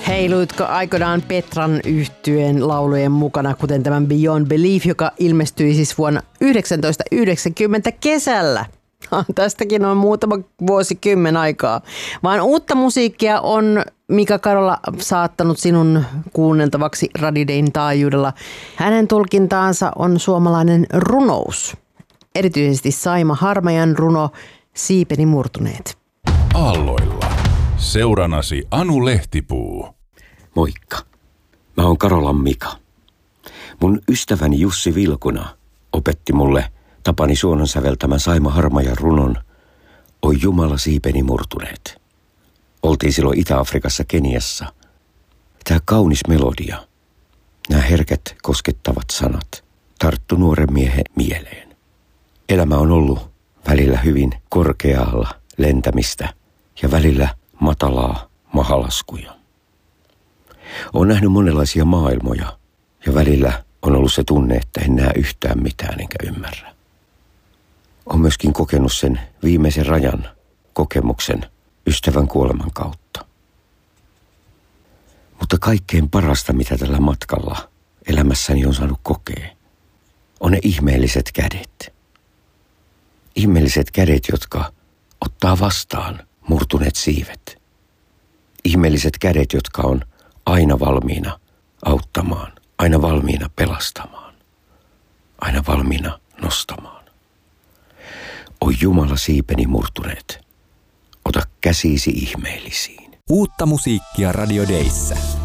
Heiluitko aikoinaan Petran yhtyeen laulujen mukana, kuten tämän Beyond Belief, joka ilmestyi siis vuonna 1990 kesällä? Tästäkin on muutama vuosikymmen aikaa. Vaan uutta musiikkia on Mika Karola saattanut sinun kuunneltavaksi Radio Dayn taajuudella. Hänen tulkintaansa on suomalainen runous. Erityisesti Saima Harmajan runo Siipeni murtuneet. Aalloilla. Seuranasi Anu Lehtipuu. Moikka. Mä oon Karolan Mika. Mun ystäväni Jussi Vilkuna opetti mulle Tapani Suonon säveltämän Saima Harmajan runon Oi Jumala siipeni murtuneet. Oltiin silloin Itä-Afrikassa Keniassa. Tää kaunis melodia, nämä herkät koskettavat sanat tarttu nuoren miehen mieleen. Elämä on ollut välillä hyvin korkealla lentämistä ja välillä matalaa mahalaskuja. Olen nähnyt monenlaisia maailmoja ja välillä on ollut se tunne, että en näe yhtään mitään enkä ymmärrä. Olen myöskin kokenut sen viimeisen rajan kokemuksen ystävän kuoleman kautta. Mutta kaikkein parasta, mitä tällä matkalla elämässäni on saanut kokea, on ne ihmeelliset kädet. Ihmeelliset kädet, jotka ottaa vastaan murtuneet siivet. Ihmeelliset kädet, jotka on aina valmiina auttamaan, aina valmiina pelastamaan, aina valmiina nostamaan. Oi Jumala siipeni murtuneet, ota käsisi ihmeellisiin. Uutta musiikkia Radio Dayssä.